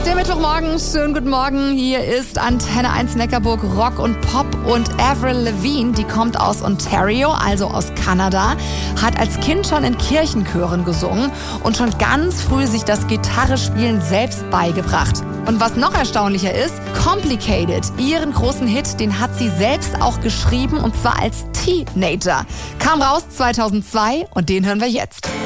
Der Mittwochmorgen, schönen guten Morgen. Hier ist Antenne 1 Neckarburg Rock und Pop und Avril Lavigne, die kommt aus Ontario, also aus Kanada, hat als Kind schon in Kirchenchören gesungen und schon ganz früh sich das Gitarrespielen selbst beigebracht. Und was noch erstaunlicher ist, Complicated, ihren großen Hit, den hat sie selbst auch geschrieben und zwar als Teenager. Kam raus 2002 und den hören wir jetzt.